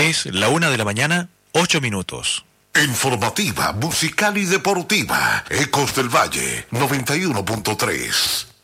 Es la 1:08 a.m. Informativa, musical y deportiva. Ecos del Valle 91.3.